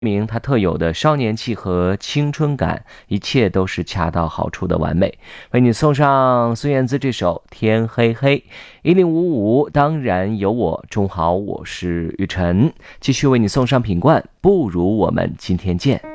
名它特有的少年气和青春感，一切都是恰到好处的完美。为你送上孙燕姿这首《天黑黑》，1055当然有我。中好，我是雨晨，继续为你送上品冠，不如我们今天见。